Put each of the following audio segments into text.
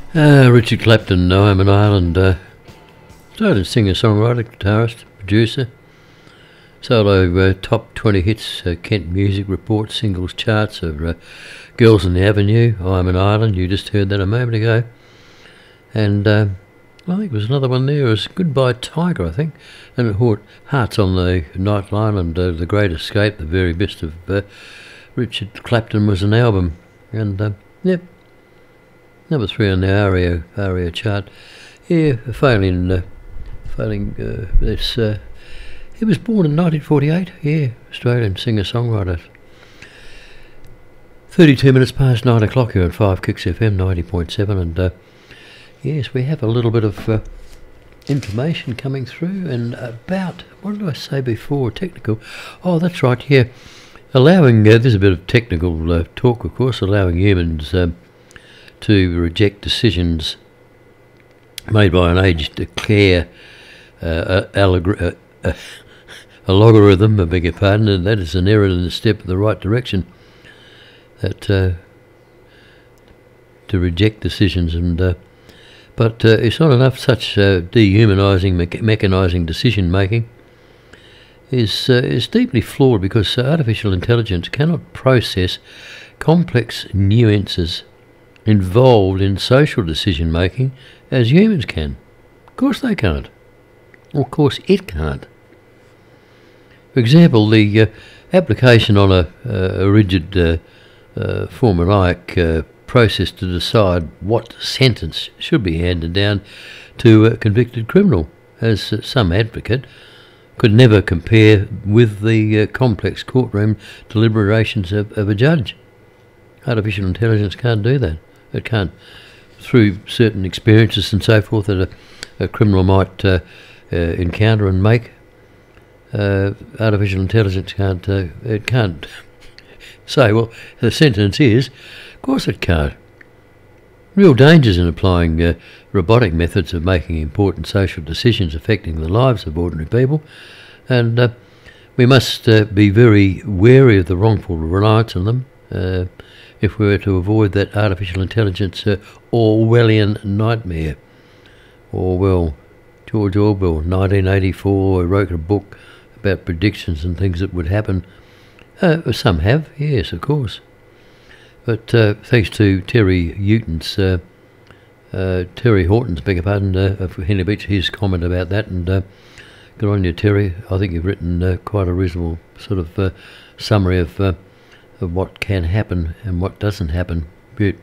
Richard Clapton, I'm an Ireland, started singer-songwriter, guitarist, producer, solo top 20 hits, Kent Music Report, singles charts of Girls in the Avenue, I'm an Ireland, you just heard that a moment ago, and I think there was another one there, it was Goodbye Tiger, I think, and Hearts on the Nightline and The Great Escape, the very best of Richard Clapton was an album, and yep. Number 3 on the ARIA chart. Yeah, failing this. He was born in 1948. Yeah, Australian singer-songwriter. 32 minutes past 9 o'clock here at 5 Kicks FM 90.7, and yes, we have a little bit of information coming through, and about what did I say before? Technical. Oh, that's right. Yeah, allowing there's a bit of technical talk, of course, allowing humans to reject decisions made by an aged declare a logarithm, I beg your pardon, and that is an error in the step in the right direction. That to reject decisions, and but it's not enough. Such dehumanising, mechanising decision making is deeply flawed, because artificial intelligence cannot process complex nuances involved in social decision making as humans can. Of course they can't. Or of course it can't. For example, the application on a rigid formulaic process to decide what sentence should be handed down to a convicted criminal, as some advocate, could never compare with the complex courtroom deliberations of a judge. Artificial intelligence can't do that. It can't, through certain experiences and so forth that a criminal might encounter and make. Artificial intelligence can't. It can't say, well, the sentence is. Of course, it can't. Real dangers in applying robotic methods of making important social decisions affecting the lives of ordinary people, and we must be very wary of the wrongful reliance on them. If we were to avoid that artificial intelligence Orwellian nightmare. Orwell, George Orwell, 1984, wrote a book about predictions and things that would happen. Some have, yes, of course. But thanks to Terry Horton's, beg your pardon, for Henley Beach, his comment about that, and good on you, Terry. I think you've written quite a reasonable sort of summary of what can happen and what doesn't happen. Beaut.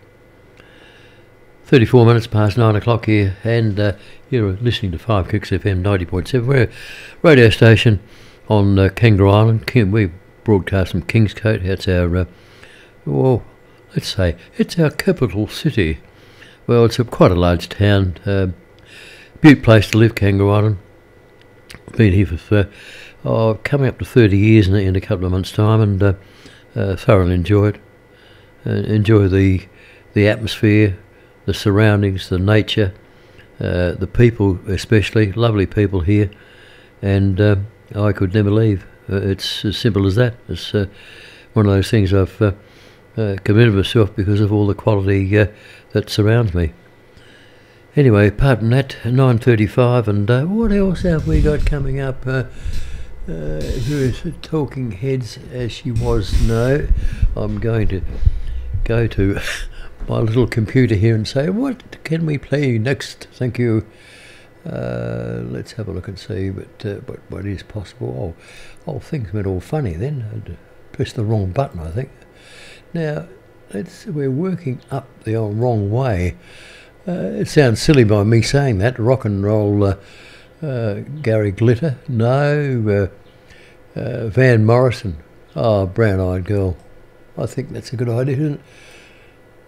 34 minutes past 9 o'clock here, and you're listening to 5 Kicks FM 90.7. We're a radio station on Kangaroo Island. We broadcast from Kingscote. That's our, well, let's say, it's our capital city. Well, it's quite a large town. Beaut place to live, Kangaroo Island. Been here for coming up to 30 years in a couple of months' time, and thoroughly enjoy it. Enjoy the atmosphere, the surroundings, the nature, the people especially. Lovely people here, and I could never leave. It's as simple as that. It's one of those things I've committed myself because of all the quality that surrounds me. Anyway, apart from that, 9:35, and what else have we got coming up? Who is Talking Heads as she was? No, I'm going to go to my little computer here and say, what can we play next? Thank you. Let's have a look and see what is possible. Oh, things went all funny then. I pressed the wrong button, I think. Now, we're working up the old wrong way. It sounds silly by me saying that. Rock and roll Gary Glitter. No. Van Morrison. Oh, Brown Eyed Girl. I think that's a good idea, isn't it?